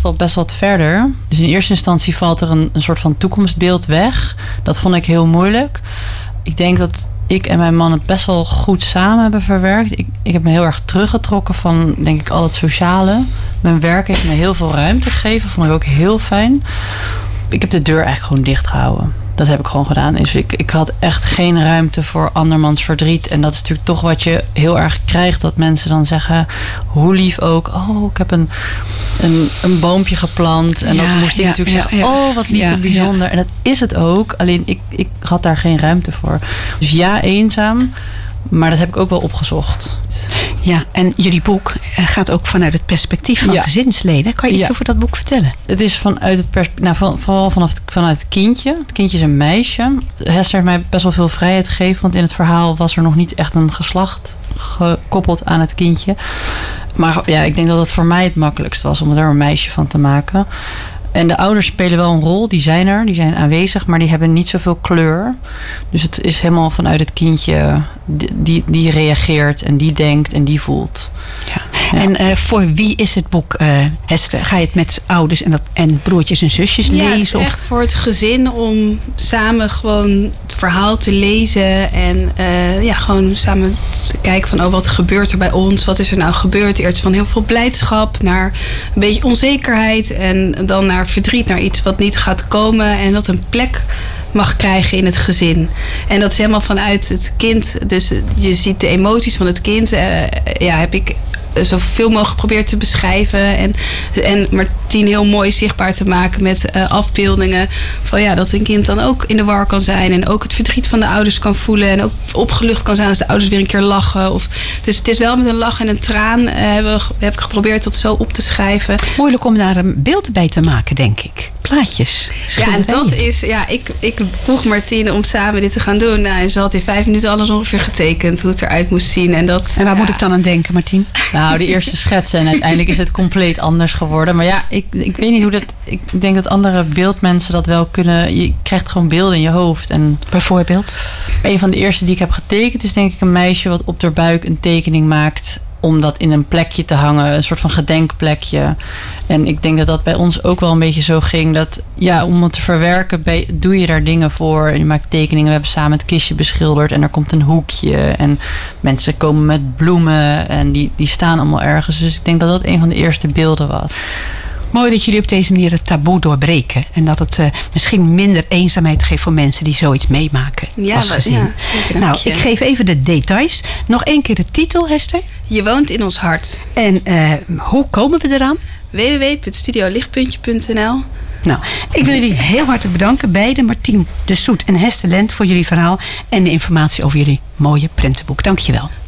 al best wat verder. Dus in eerste instantie valt er een soort van toekomstbeeld weg. Dat vond ik heel moeilijk. Ik denk dat ik en mijn man het best wel goed samen hebben verwerkt. Ik heb me heel erg teruggetrokken van, denk ik, al het sociale. Mijn werk heeft me heel veel ruimte gegeven. Vond ik ook heel fijn. Ik heb de deur eigenlijk gewoon dicht gehouden. Dat heb ik gewoon gedaan. Dus ik had echt geen ruimte voor andermans verdriet. En dat is natuurlijk toch wat je heel erg krijgt. Dat mensen dan zeggen, hoe lief ook. Oh, ik heb een boompje geplant. En dat moest ik natuurlijk zeggen. Oh, wat lief en bijzonder. Ja. En dat is het ook. Alleen ik had daar geen ruimte voor. Dus ja, eenzaam. Maar dat heb ik ook wel opgezocht. Ja, en jullie boek gaat ook vanuit het perspectief van gezinsleden. Kan je iets over dat boek vertellen? Het is vanuit het perspectief, vooral vanuit het kindje. Het kindje is een meisje. Hester heeft mij best wel veel vrijheid gegeven. Want in het verhaal was er nog niet echt een geslacht gekoppeld aan het kindje. Maar ja, ik denk dat het voor mij het makkelijkst was om er een meisje van te maken. En de ouders spelen wel een rol, die zijn er, die zijn aanwezig, maar die hebben niet zoveel kleur. Dus het is helemaal vanuit het kindje die reageert en die denkt en die voelt. Ja. En voor wie is het boek, Hester? Ga je het met ouders en broertjes en zusjes lezen? Ja, het is echt voor het gezin om samen gewoon het verhaal te lezen. En gewoon samen te kijken van wat gebeurt er bij ons? Wat is er nou gebeurd? Eerst van heel veel blijdschap naar een beetje onzekerheid. En dan naar verdriet, naar iets wat niet gaat komen. En dat een plek mag krijgen in het gezin. En dat is helemaal vanuit het kind. Dus je ziet de emoties van het kind. Heb ik zoveel mogelijk geprobeerd te beschrijven. En Martien heel mooi zichtbaar te maken met afbeeldingen. Van dat een kind dan ook in de war kan zijn. En ook het verdriet van de ouders kan voelen. En ook opgelucht kan zijn als de ouders weer een keer lachen. Dus het is wel met een lach en een traan heb ik geprobeerd dat zo op te schrijven. Moeilijk om daar een beeld bij te maken, denk ik. Plaatjes. Ja, en dat is... Ik vroeg Martien om samen dit te gaan doen. Nou, en ze had in 5 minuten alles ongeveer getekend. Hoe het eruit moest zien. En waar moet ik dan aan denken, Martien? Nou, de eerste schetsen. En uiteindelijk is het compleet anders geworden. Maar ja, ik weet niet hoe dat... Ik denk dat andere beeldmensen dat wel kunnen... Je krijgt gewoon beelden in je hoofd. En bijvoorbeeld? Een van de eerste die ik heb getekend is denk ik een meisje wat op haar buik een tekening maakt... om dat in een plekje te hangen. Een soort van gedenkplekje. En ik denk dat dat bij ons ook wel een beetje zo ging. Dat om het te verwerken doe je daar dingen voor. En je maakt tekeningen. We hebben samen het kistje beschilderd. En er komt een hoekje. En mensen komen met bloemen. En die staan allemaal ergens. Dus ik denk dat dat een van de eerste beelden was. Mooi dat jullie op deze manier het taboe doorbreken. En dat het misschien minder eenzaamheid geeft voor mensen die zoiets meemaken als gezin. Ja, zeker, nou, ik geef even de details. Nog 1 keer de titel, Hester. Je woont in ons hart. En hoe komen we eraan? www.studiolichtpuntje.nl. Nou, ik wil jullie heel hartelijk bedanken. Beide, Martien de Soet en Hester Lent, voor jullie verhaal en de informatie over jullie mooie prentenboek. Dank je wel.